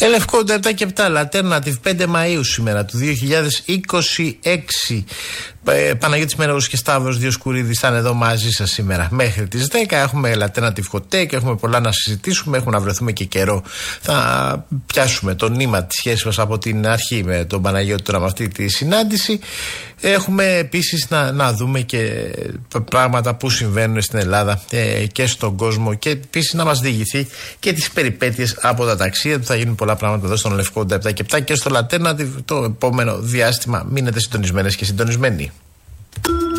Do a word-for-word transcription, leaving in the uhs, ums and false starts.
Ελευκόντα επτά και επτά, Alternative πέντε Μαΐου σήμερα του δύο χιλιάδες είκοσι έξι. Ε, Παναγιώτης Μενέγος και Σταύρος Διοσκουρίδης θα είναι εδώ μαζί σας σήμερα μέχρι τις δέκα. Έχουμε Alternative Hot Take, έχουμε πολλά να συζητήσουμε, έχουμε να βρεθούμε και καιρό. Θα πιάσουμε το νήμα της σχέσης μας από την αρχή με τον Παναγιώτη τώρα με αυτή τη συνάντηση. Έχουμε επίσης να, να δούμε και πράγματα που συμβαίνουν στην Ελλάδα ε, και στον κόσμο και επίσης να μας διηγηθεί και τις περιπέτειες από τα ταξίδια του. Θα γίνουν πολλά πράγματα εδώ στον Λευκόντα επτά και επτά και στο Alternative το επόμενο διάστημα. Μείνετε συντονισμένες και συντονισμένοι.